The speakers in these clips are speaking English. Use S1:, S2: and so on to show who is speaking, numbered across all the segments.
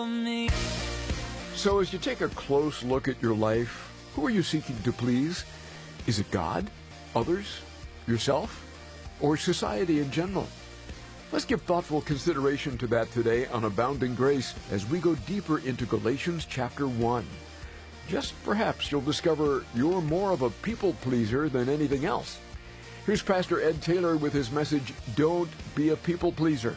S1: So as you take a close look at your life, who are you seeking to please? Is it God, others, yourself, or society in general? Let's give thoughtful consideration to that today on Abounding Grace as we go deeper into Galatians chapter 1. Just perhaps you'll discover you're more of a people pleaser than anything else. Here's Pastor Ed Taylor with his message, Don't Be a People Pleaser.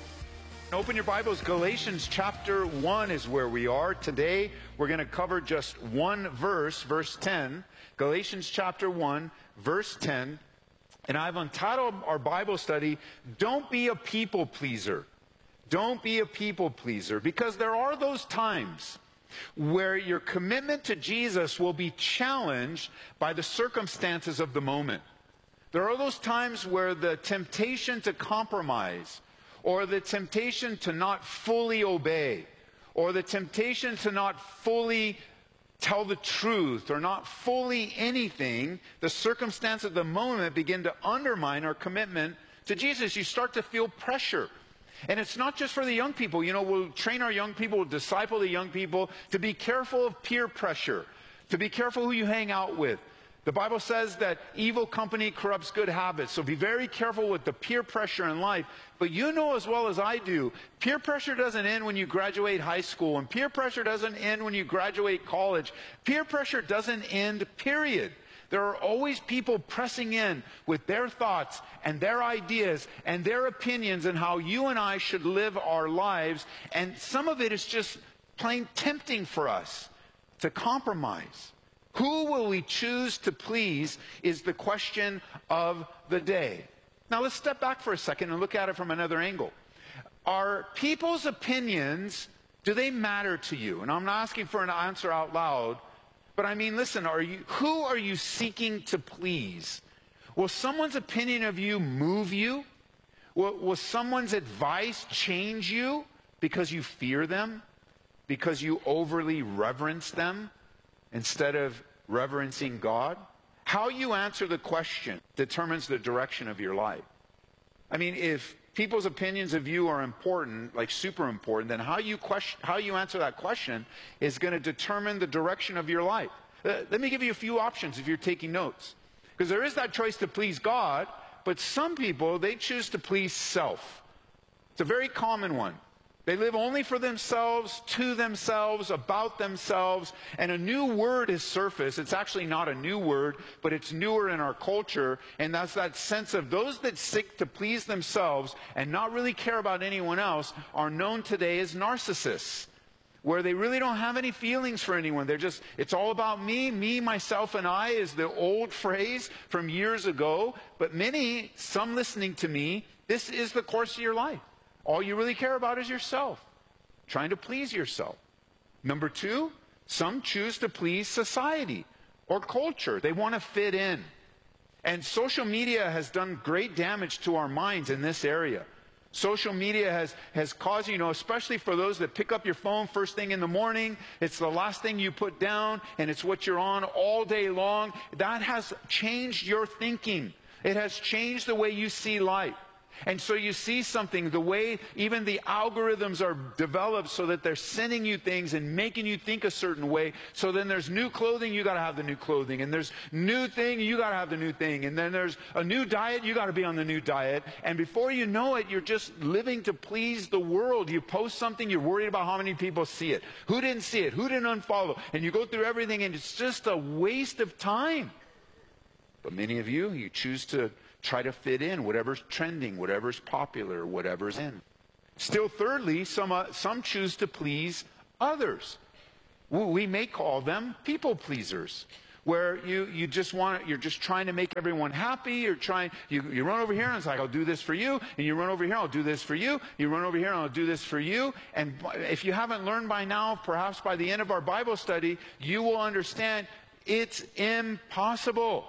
S2: Open your Bibles. Galatians chapter 1 is where we are. Today, we're going to cover just one verse, verse 10. Galatians chapter 1, verse 10. And I've entitled our Bible study, Don't Be a People Pleaser. Don't be a people pleaser. Because there are those times where your commitment to Jesus will be challenged by the circumstances of the moment. There are those times where the temptation to compromise, or the temptation to not fully obey, or the temptation to not fully tell the truth, or not fully anything, the circumstances of the moment begin to undermine our commitment to Jesus. You start to feel pressure. And it's not just for the young people. You know, we'll train our young people, we'll disciple the young people to be careful of peer pressure, to be careful who you hang out with. The Bible says that evil company corrupts good habits. So be very careful with the peer pressure in life. But you know as well as I do, peer pressure doesn't end when you graduate high school. And peer pressure doesn't end when you graduate college. Peer pressure doesn't end, period. There are always people pressing in with their thoughts and their ideas and their opinions on how you and I should live our lives. And some of it is just plain tempting for us to compromise. Who will we choose to please is the question of the day. Now let's step back for a second and look at it from another angle. Are people's opinions, do they matter to you? And I'm not asking for an answer out loud, but I mean, listen, who are you seeking to please? Will someone's opinion of you move you? Will someone's advice change you because you fear them? Because you overly reverence them instead of reverencing God? How you answer the question determines the direction of your life. I mean, if people's opinions of you are important, like super important, then how you answer that question is going to determine the direction of your life. Let me give you a few options if you're taking notes. Because there is that choice to please God, but some people, they choose to please self. It's a very common one. They live only for themselves, to themselves, about themselves, and a new word has surfaced. It's actually not a new word, but it's newer in our culture, and that's that sense of those that seek to please themselves and not really care about anyone else are known today as narcissists, where they really don't have any feelings for anyone. It's all about me, myself, and I is the old phrase from years ago, but some listening to me, this is the course of your life. All you really care about is yourself, trying to please yourself. Number two, some choose to please society or culture. They want to fit in. And social media has done great damage to our minds in this area. Social media has caused, especially for those that pick up your phone first thing in the morning, it's the last thing you put down, and it's what you're on all day long. That has changed your thinking. It has changed the way you see life. And so you see something, the way even the algorithms are developed so that they're sending you things and making you think a certain way. So then there's new clothing, you got to have the new clothing. And there's new thing, you got to have the new thing. And then there's a new diet, you got to be on the new diet. And before you know it, you're just living to please the world. You post something, you're worried about how many people see it. Who didn't see it? Who didn't unfollow? And you go through everything, and it's just a waste of time. But many of you choose to try to fit in, whatever's trending, whatever's popular, whatever's in. Still, thirdly, some choose to please others. We may call them people pleasers, where you're just trying to make everyone happy. You run over here and it's like, I'll do this for you, and you run over here, I'll do this for you. You run over here and I'll do this for you. And if you haven't learned by now, perhaps by the end of our Bible study, you will understand it's impossible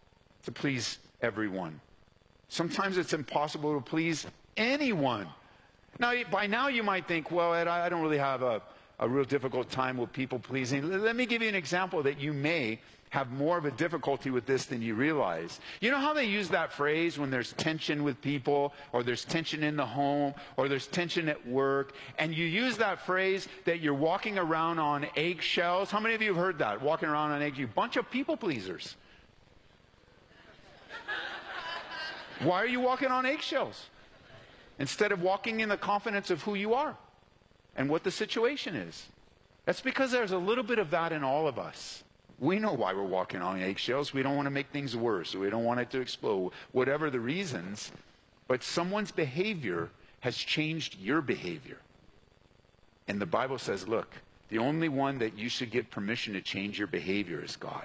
S2: to please everyone. Sometimes it's impossible to please anyone. Now, by now you might think, well, Ed, I don't really have a a real difficult time with people pleasing. Let me give you an example that you may have more of a difficulty with this than you realize. You know how they use that phrase when there's tension with people, or there's tension in the home, or there's tension at work, and you use that phrase that you're walking around on eggshells? How many of you have heard that? Walking around on eggshells? You bunch of people pleasers. Why are you walking on eggshells instead of walking in the confidence of who you are and what the situation is? That's because there's a little bit of that in all of us. We know why we're walking on eggshells. We don't want to make things worse. We don't want it to explode, whatever the reasons. But someone's behavior has changed your behavior. And the Bible says, look, the only one that you should get permission to change your behavior is God.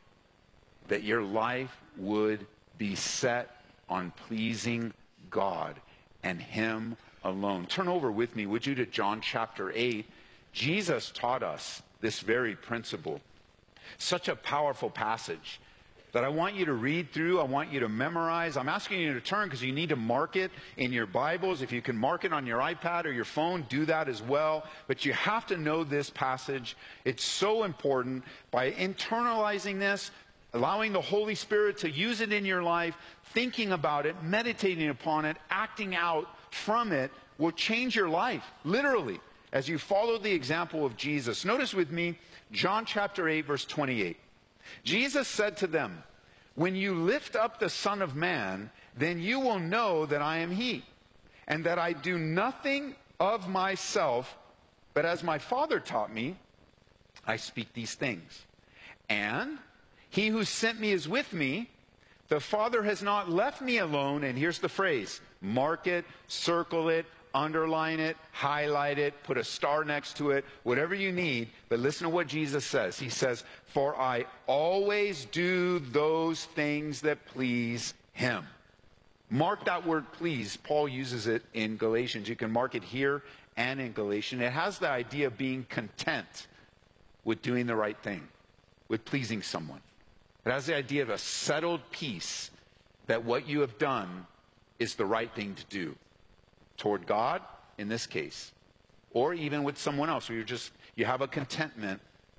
S2: That your life would be set on pleasing God and Him alone. Turn over with me, would you, to John chapter 8. Jesus taught us this very principle. Such a powerful passage that I want you to read through. I want you to memorize. I'm asking you to turn because you need to mark it in your Bibles. If you can mark it on your iPad or your phone, do that as well. But you have to know this passage. It's so important. By internalizing this, allowing the Holy Spirit to use it in your life, thinking about it, meditating upon it, acting out from it, will change your life, literally, as you follow the example of Jesus. Notice with me, John chapter 8, verse 28. Jesus said to them, "When you lift up the Son of Man, then you will know that I am He, and that I do nothing of myself, but as my Father taught me, I speak these things. And He who sent me is with me. The Father has not left me alone." And here's the phrase. Mark it, circle it, underline it, highlight it, put a star next to it, whatever you need. But listen to what Jesus says. He says, "For I always do those things that please Him." Mark that word please. Paul uses it in Galatians. You can mark it here and in Galatians. It has the idea of being content with doing the right thing, with pleasing someone. It has the idea of a settled peace that what you have done is the right thing to do toward God, in this case, or even with someone else, where you have a contentment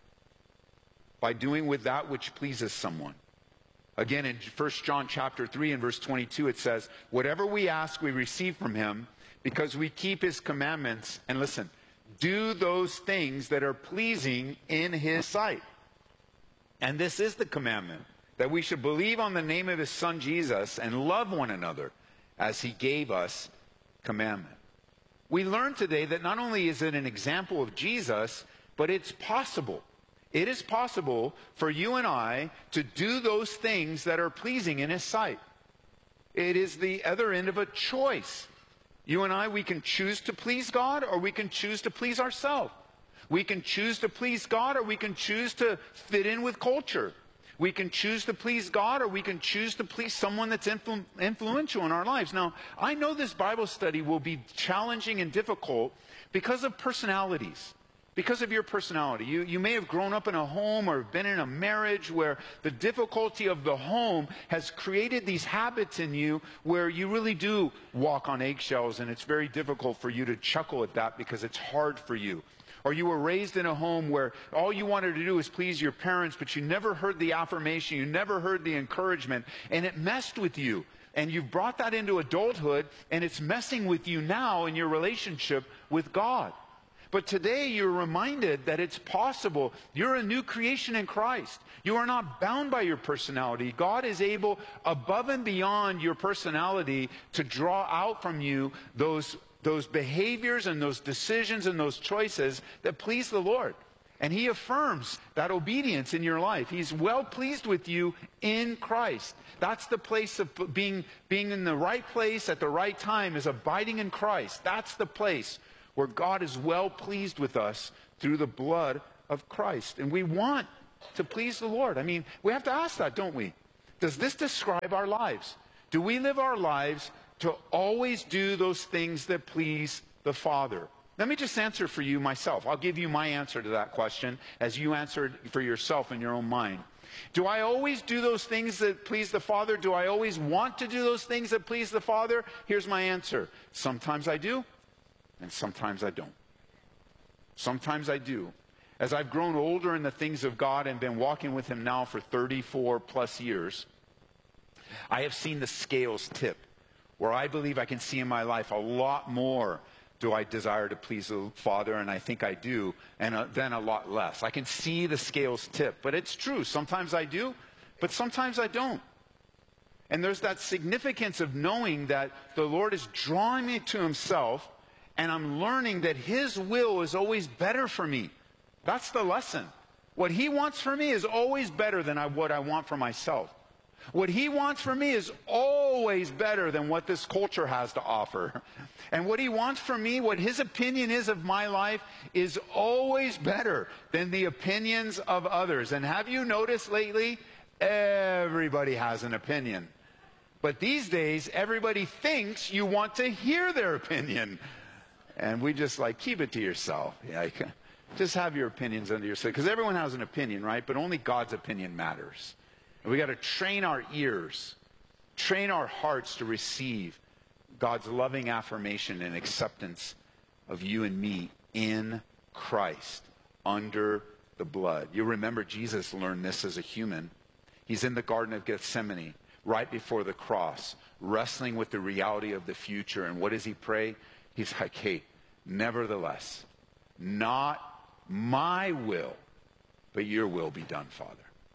S2: by doing with that which pleases someone. Again, in 1 John chapter 3 and verse 22, it says, "Whatever we ask, we receive from Him, because we keep His commandments," and listen, "do those things that are pleasing in His sight. And this is the commandment, that we should believe on the name of His Son Jesus and love one another as He gave us commandment." We learned today that not only is it an example of Jesus, but it's possible. It is possible for you and I to do those things that are pleasing in His sight. It is the other end of a choice. You and I, we can choose to please God, or we can choose to please ourselves. We can choose to please God, or we can choose to fit in with culture. We can choose to please God, or we can choose to please someone that's influential in our lives. Now, I know this Bible study will be challenging and difficult because of personalities, because of your personality. You may have grown up in a home or been in a marriage where the difficulty of the home has created these habits in you where you really do walk on eggshells, and it's very difficult for you to chuckle at that because it's hard for you. Or you were raised in a home where all you wanted to do was please your parents, but you never heard the affirmation, you never heard the encouragement, and it messed with you. And you've brought that into adulthood, and it's messing with you now in your relationship with God. But today you're reminded that it's possible. You're a new creation in Christ. You are not bound by your personality. God is able, above and beyond your personality, to draw out from you those behaviors and those decisions and those choices that please the Lord. And He affirms that obedience in your life. He's well pleased with you in Christ. That's the place of being in the right place at the right time, is abiding in Christ. That's the place where God is well pleased with us through the blood of Christ. And we want to please the Lord. I mean, we have to ask that, don't we? Does this describe our lives? Do we live our lives to always do those things that please the Father? Let me just answer for you myself. I'll give you my answer to that question as you answer it for yourself in your own mind. Do I always do those things that please the Father? Do I always want to do those things that please the Father? Here's my answer. Sometimes I do, and sometimes I don't. Sometimes I do. As I've grown older in the things of God and been walking with Him now for 34 plus years, I have seen the scales tip, where I believe I can see in my life a lot more do I desire to please the Father, and I think I do, and then a lot less. I can see the scales tip. But it's true. Sometimes I do, but sometimes I don't. And there's that significance of knowing that the Lord is drawing me to Himself, and I'm learning that His will is always better for me. That's the lesson. What He wants for me is always better than what I want for myself. What He wants for me is always better than what this culture has to offer. And what He wants for me, what His opinion is of my life, is always better than the opinions of others. And have you noticed lately, everybody has an opinion. But these days, everybody thinks you want to hear their opinion. And we just keep it to yourself. Just have your opinions under yourself. Because everyone has an opinion, right? But only God's opinion matters. And we got to train our ears, train our hearts to receive God's loving affirmation and acceptance of you and me in Christ under the blood. You remember Jesus learned this as a human. He's in the Garden of Gethsemane right before the cross, wrestling with the reality of the future. And what does He pray? He's like, hey, nevertheless, not my will, but your will be done, Father.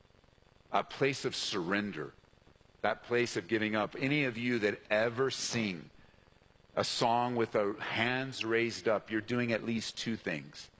S2: A place of surrender, that place of giving up. Any of you that ever sing a song with the hands raised up, you're doing at least two things.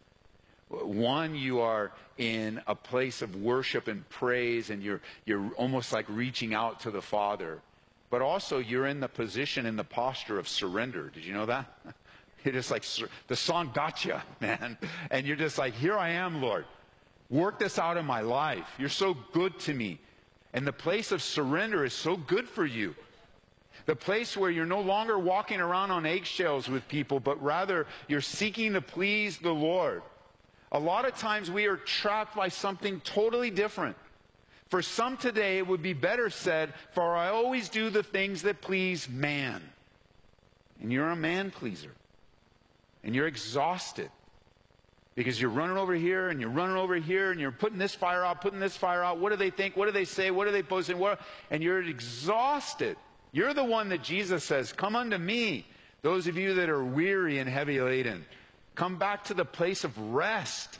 S2: One, you are in a place of worship and praise, and you're almost like reaching out to the Father. But also, you're in the position, in the posture of surrender. Did you know that? You're just like, the song got you, man. And you're just like, here I am, Lord. Work this out in my life. You're so good to me. And the place of surrender is so good for you. The place where you're no longer walking around on eggshells with people, but rather you're seeking to please the Lord. A lot of times we are trapped by something totally different. For some today, it would be better said, for I always do the things that please man. And you're a man pleaser. And you're exhausted. Because you're running over here, and you're running over here, and you're putting this fire out, putting this fire out. What do they think? What do they say? What are they posting? And you're exhausted. You're the one that Jesus says, come unto me, those of you that are weary and heavy laden. Come back to the place of rest.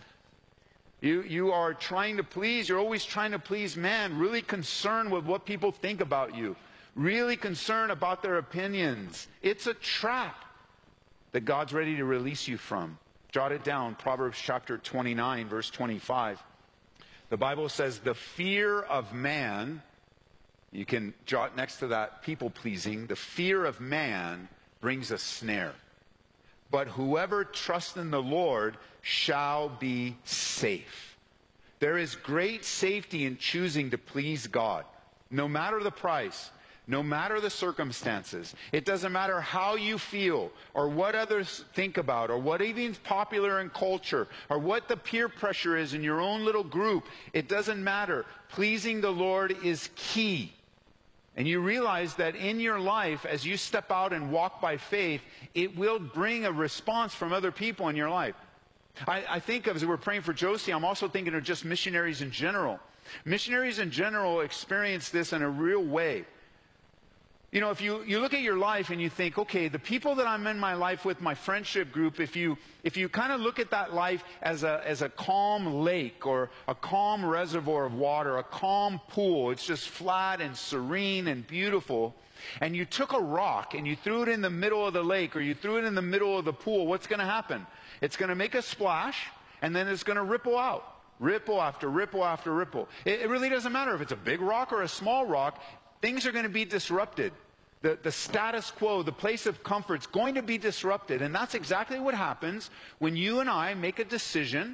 S2: You are trying to please, you're always trying to please man, really concerned with what people think about you, really concerned about their opinions. It's a trap that God's ready to release you from. Jot it down, Proverbs chapter 29, verse 25. The Bible says, the fear of man, you can jot next to that, people-pleasing, the fear of man brings a snare. But whoever trusts in the Lord shall be safe. There is great safety in choosing to please God, no matter the price. No matter the circumstances. It doesn't matter how you feel or what others think about or what even is popular in culture or what the peer pressure is in your own little group. It doesn't matter. Pleasing the Lord is key. And you realize that in your life, as you step out and walk by faith, it will bring a response from other people in your life. I think of, as we're praying for Josie, I'm also thinking of just missionaries in general. Missionaries in general experience this in a real way. You know, if you look at your life and you think, okay, the people that I'm in my life with, my friendship group, if you kind of look at that life as a calm lake or a calm reservoir of water, a calm pool, it's just flat and serene and beautiful, and you took a rock and you threw it in the middle of the lake or you threw it in the middle of the pool, what's going to happen? It's going to make a splash and then it's going to ripple out. Ripple after ripple after ripple. It really doesn't matter if it's a big rock or a small rock. Things are going to be disrupted. The status quo, the place of comfort is going to be disrupted. And that's exactly what happens when you and I make a decision,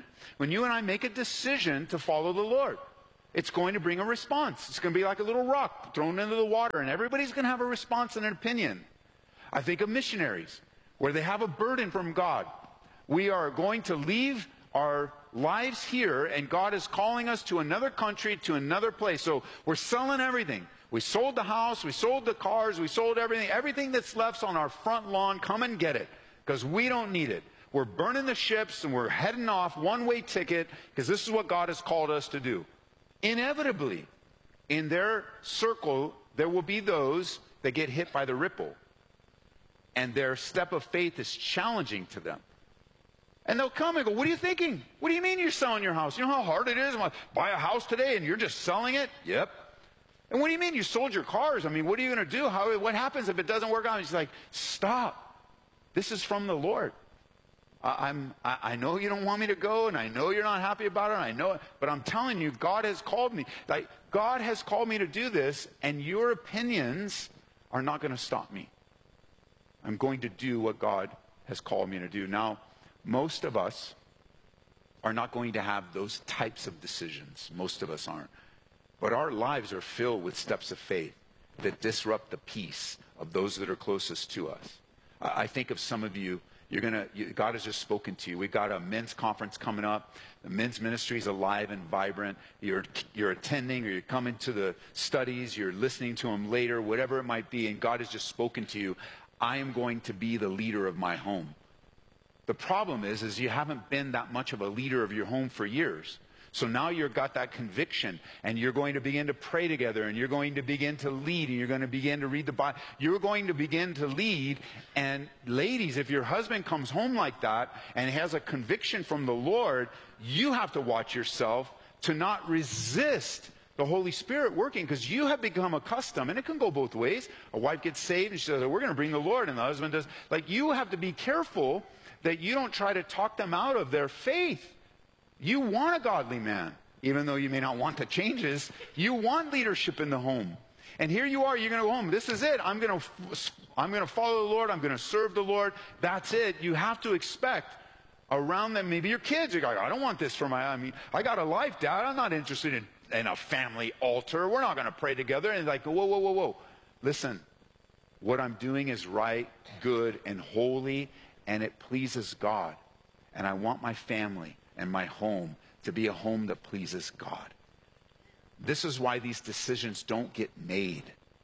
S2: to follow the Lord. It's going to bring a response. It's going to be like a little rock thrown into the water, and everybody's going to have a response and an opinion. I think of missionaries, where they have a burden from God. We are going to leave our lives here, and God is calling us to another country, to another place. So we're selling everything. We sold the house, we sold the cars, we sold everything. Everything that's left's on our front lawn, come and get it, because we don't need it. we're burning the ships and we're heading off, one-way ticket, because this is what God has called us to do. Inevitably, in their circle, there will be those that get hit by the ripple. And their step of faith is challenging to them. And they'll come and go, what are you thinking? What do you mean you're selling your house? You know how hard it is? I'm going to buy a house today and you're just selling it? Yep. And what do you mean you sold your cars? I mean, what are you going to do? What happens if it doesn't work out? He's like, stop. This is from the Lord. I know you don't want me to go, and I know you're not happy about it, and I know it, but I'm telling you, God has called me. Like, God has called me to do this, and your opinions are not going to stop me. I'm going to do what God has called me to do. Now, most of us are not going to have those types of decisions. Most of us aren't. But our lives are filled with steps of faith that disrupt the peace of those that are closest to us. I think of some of you, God has just spoken to you. We've got a men's conference coming up. The men's ministry is alive and vibrant. You're attending, or you're coming to the studies, you're listening to them later, whatever it might be, and God has just spoken to you. I am going to be the leader of my home. The problem is you haven't been that much of a leader of your home for years. So now you've got that conviction, and you're going to begin to pray together, and you're going to begin to lead, and you're going to begin to read the Bible. You're going to begin to lead. And ladies, if your husband comes home like that and has a conviction from the Lord, you have to watch yourself to not resist the Holy Spirit working, because you have become accustomed, and it can go both ways. A wife gets saved, and she says, we're going to bring the Lord, and the husband does. Like, you have to be careful that you don't try to talk them out of their faith. You want a godly man, even though you may not want the changes. You want leadership in the home. And here you are, you're going to go home. This is it. I'm going to follow the Lord. I'm going to serve the Lord. That's it. You have to expect around them, maybe your kids are going, I don't want this for I got a life, Dad. I'm not interested in a family altar. We're not going to pray together. And like, whoa. Listen, what I'm doing is right, good, and holy, and it pleases God. And I want my family and my home to be a home that pleases God. This is why these decisions don't get made.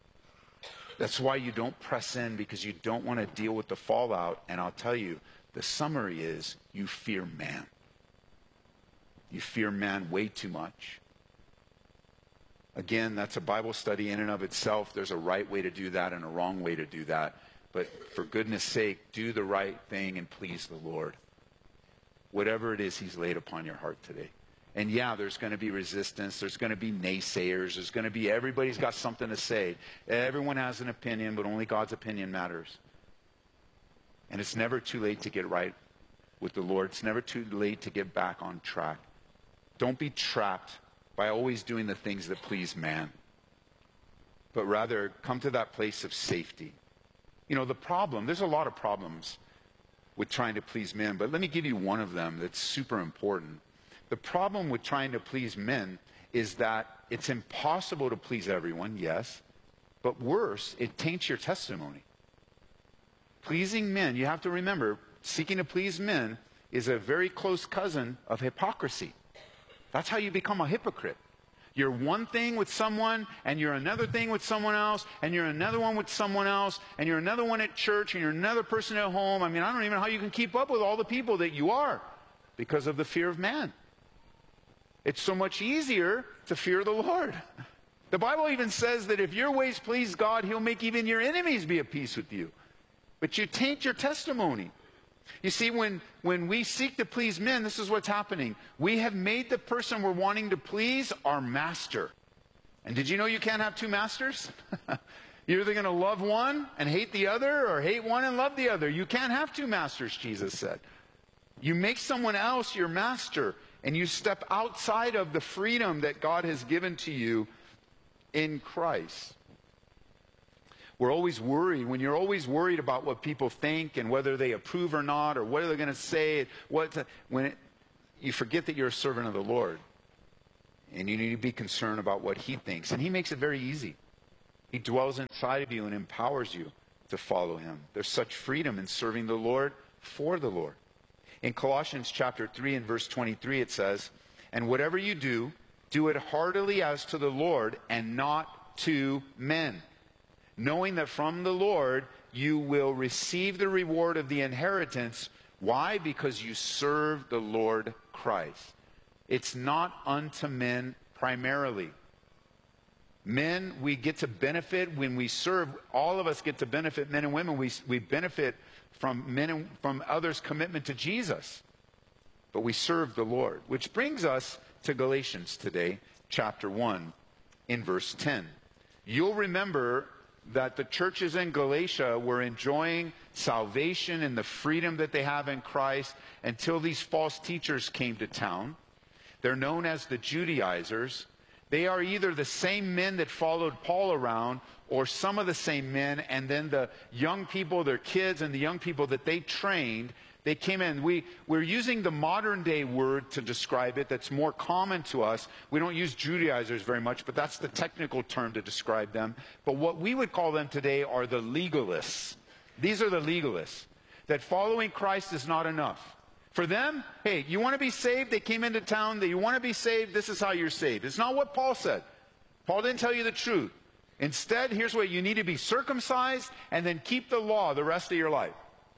S2: That's why you don't press in, because you don't want to deal with the fallout. And I'll tell you, the summary is you fear man. You fear man way too much. Again, that's a Bible study in and of itself. There's a right way to do that and a wrong way to do that. But for goodness sake, do the right thing and please the Lord. Whatever it is he's laid upon your heart today. And yeah, there's going to be resistance. There's going to be naysayers. There's going to be, everybody's got something to say. Everyone has an opinion, but only God's opinion matters. And it's never too late to get right with the Lord. It's never too late to get back on track. Don't be trapped by always doing the things that please man, but rather come to that place of safety. You know, there's a lot of problems with trying to please men, but let me give you one of them that's super important. The problem with trying to please men is that it's impossible to please everyone, yes, but worse, it taints your testimony. Pleasing men, you have to remember, seeking to please men is a very close cousin of hypocrisy. That's how you become a hypocrite. You're one thing with someone, and you're another thing with someone else, and you're another one with someone else, and you're another one at church, and you're another person at home. I mean, I don't even know how you can keep up with all the people that you are because of the fear of man. It's so much easier to fear the Lord. The Bible even says that if your ways please God, he'll make even your enemies be at peace with you. But you taint your testimony. You see, when we seek to please men, this is what's happening. We have made the person we're wanting to please our master. And did you know you can't have two masters? You're either going to love one and hate the other, or hate one and love the other. You can't have two masters, Jesus said. You make someone else your master, and you step outside of the freedom that God has given to you in Christ. We're always worried. When you're always worried about what people think and whether they approve or not, or what are they going to say, you forget that you're a servant of the Lord. And you need to be concerned about what he thinks. And he makes it very easy. He dwells inside of you and empowers you to follow him. There's such freedom in serving the Lord for the Lord. In Colossians chapter 3 and verse 23 it says, "And whatever you do, do it heartily as to the Lord and not to men, knowing that from the Lord you will receive the reward of the inheritance, Why? Because you serve the Lord Christ. It's not unto men primarily. Men, we get to benefit when we serve. All of us get to benefit, men and women. We benefit from men and from others' commitment to Jesus. But we serve the Lord. Which brings us to Galatians today, chapter 1, in verse 10. You'll remember that the churches in Galatia were enjoying salvation and the freedom that they have in Christ until these false teachers came to town. They're known as the Judaizers. They are either the same men that followed Paul around or some of the same men, and then the young people, their kids, and the young people that they trained, they came in. We're using the modern day word to describe it that's more common to us. We don't use Judaizers very much, but that's the technical term to describe them. But what we would call them today are the legalists. These are the legalists, that following Christ is not enough. For them, hey, you want to be saved? They came into town. That you want to be saved? This is how you're saved. It's not what Paul said. Paul didn't tell you the truth. Instead, here's what you need to be circumcised and then keep the law the rest of your life.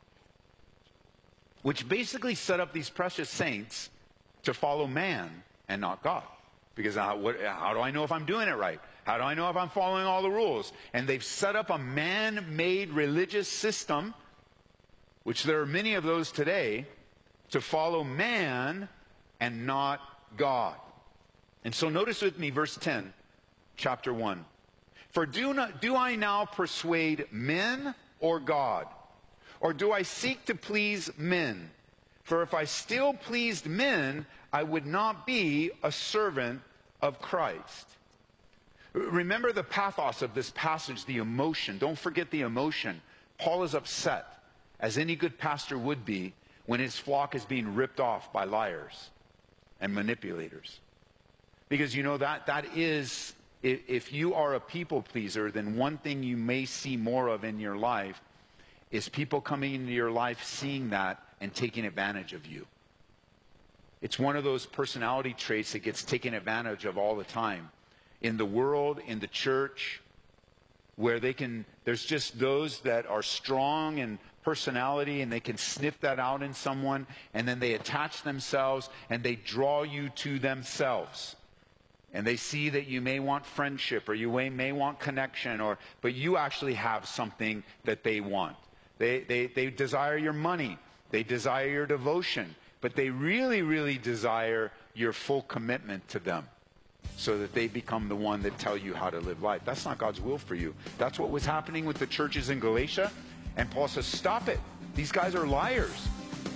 S2: Which basically set up these precious saints to follow man and not God. Because how do I know if I'm doing it right? How do I know if I'm following all the rules? And they've set up a man-made religious system, which there are many of those today, to follow man and not God. And so notice with me verse 10, chapter 1. For do I now persuade men or God? Or do I seek to please men? For if I still pleased men, I would not be a servant of Christ. Remember the pathos of this passage, the emotion. Don't forget the emotion. Paul is upset, as any good pastor would be, when his flock is being ripped off by liars and manipulators. Because you know that is, if you are a people pleaser, then one thing you may see more of in your life is people coming into your life seeing that and taking advantage of you. It's one of those personality traits that gets taken advantage of all the time. In the world, in the church, where there's just those that are strong in personality and they can sniff that out in someone, and then they attach themselves and they draw you to themselves. And they see that you may want friendship or you may want connection, but you actually have something that they want. They desire your money. They desire your devotion. But they really, really desire your full commitment to them so that they become the one that tell you how to live life. That's not God's will for you. That's what was happening with the churches in Galatia. And Paul says, stop it. These guys are liars.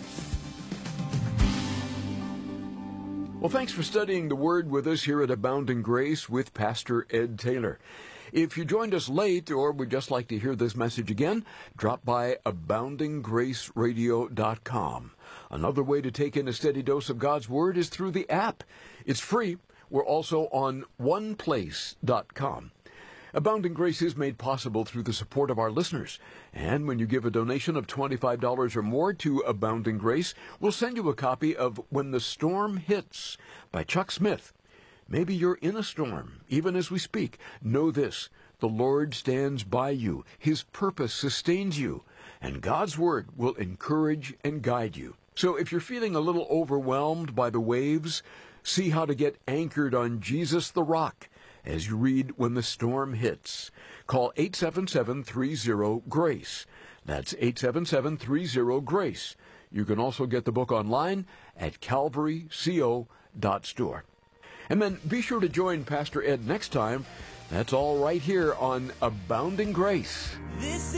S1: Well, thanks for studying the Word with us here at Abounding Grace with Pastor Ed Taylor. If you joined us late or would just like to hear this message again, drop by AboundingGraceRadio.com. Another way to take in a steady dose of God's Word is through the app. It's free. We're also on OnePlace.com. Abounding Grace is made possible through the support of our listeners. And when you give a donation of $25 or more to Abounding Grace, we'll send you a copy of When the Storm Hits by Chuck Smith. Maybe you're in a storm, even as we speak. Know this, the Lord stands by you. His purpose sustains you, and God's Word will encourage and guide you. So if you're feeling a little overwhelmed by the waves, see how to get anchored on Jesus the Rock as you read When the Storm Hits. Call 877-30-GRACE. That's 877-30-GRACE. You can also get the book online at calvaryco.store. And then be sure to join Pastor Ed next time. That's all right here on Abounding Grace.